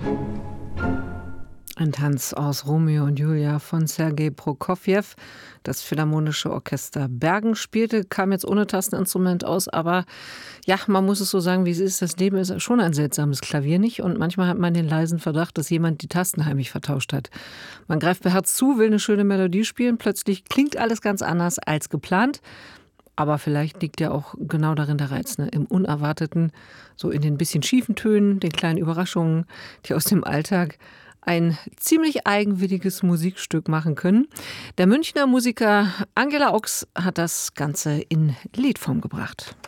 Ein Tanz aus Romeo und Julia von Sergei Prokofjew. Das Philharmonische Orchester Bergen spielte, kam jetzt ohne Tasteninstrument aus, aber ja, man muss es so sagen, wie es ist. Das Leben ist schon ein seltsames Klavier, nicht? Und manchmal hat man den leisen Verdacht, dass jemand die Tasten heimlich vertauscht hat. Man greift beherzt zu, will eine schöne Melodie spielen, plötzlich klingt alles ganz anders als geplant. Aber vielleicht liegt ja auch genau darin der Reiz, ne? Im Unerwarteten, so in den bisschen schiefen Tönen, den kleinen Überraschungen, die aus dem Alltag ein ziemlich eigenwilliges Musikstück machen können. Der Münchner Musiker Angela Ochs hat das Ganze in Liedform gebracht.